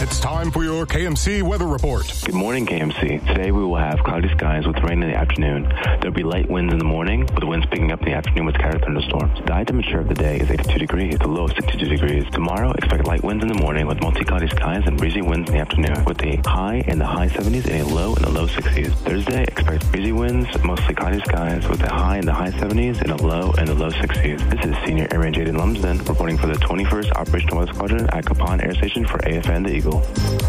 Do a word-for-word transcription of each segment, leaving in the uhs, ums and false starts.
It's time for your K M C weather report. Good morning, K M C. Today we will have cloudy skies with rain in the afternoon. There'll be light winds in the morning, with winds picking up in the afternoon with scattered thunderstorms. The high temperature of the day is eighty-two degrees. The low is sixty-two degrees. Tomorrow, expect light winds in the morning with mostly cloudy skies and breezy winds in the afternoon, with a high in the high seventies and a low in the low sixties. Thursday, expect breezy winds, mostly cloudy skies, with a high in the high seventies and a low in the low sixties. This is Senior Airman Jaden Lumsden reporting for the twenty-first Operational Weather Squadron at Capon Air Station for A F N The Eagle.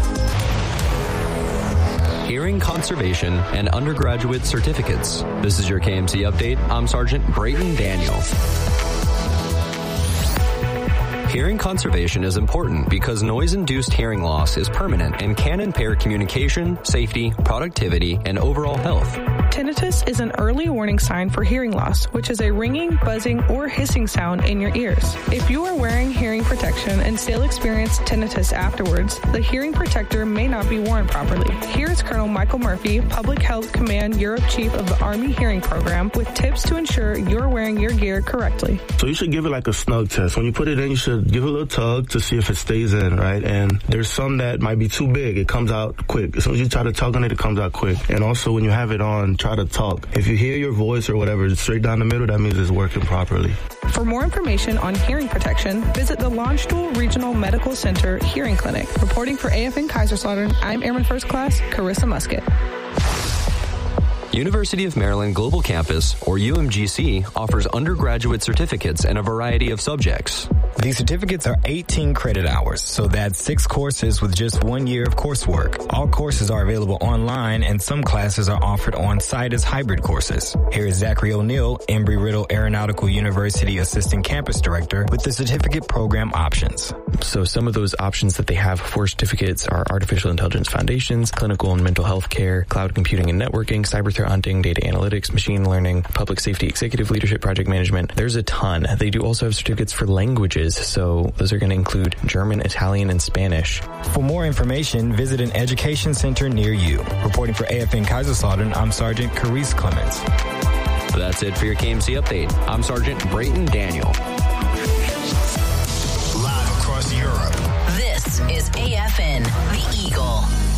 Hearing conservation and undergraduate certificates. This is your K M C update. I'm Sergeant Brayton Daniel. Hearing conservation is important because noise-induced hearing loss is permanent and can impair communication, safety, productivity, and overall health. Tinnitus is an early warning sign for hearing loss, which is a ringing, buzzing, or hissing sound in your ears. If you are wearing hearing protection and still experience tinnitus afterwards, the hearing protector may not be worn properly. Here is Colonel Michael Murphy, Public Health Command Europe Chief of the Army Hearing Program, with tips to ensure you're wearing your gear correctly. So you should give it like a snug test. When you put it in, you should give it a little tug to see if it stays in, right? And there's some that might be too big. It comes out quick. As soon as you try to tug on it, it comes out quick. And also when you have it on, try to talk. If you hear your voice or whatever straight down the middle, that means it's working properly. For more information on hearing protection, visit the Launchstool Regional Medical Center Hearing Clinic. Reporting for A F N Kaiserslautern, I'm Airman First Class Carissa Musket. University of Maryland Global Campus, or U M G C, offers undergraduate certificates in a variety of subjects. These certificates are eighteen credit hours, so that's six courses with just one year of coursework. All courses are available online, and some classes are offered on-site as hybrid courses. Here is Zachary O'Neill, Embry-Riddle Aeronautical University Assistant Campus Director, with the certificate program options. So some of those options that they have for certificates are artificial intelligence foundations, clinical and mental health care, cloud computing and networking, cyber threat hunting, data analytics, machine learning, public safety, executive leadership, project management. There's a ton. They do also have certificates for languages, so those are going to include German, Italian, and Spanish. For more information, visit an education center near you. Reporting for A F N Kaiserslautern, I'm Sergeant Carice Clements. That's it for your K M C update. I'm Sergeant Brayton Daniel. Live across Europe. This is A F N The Eagle.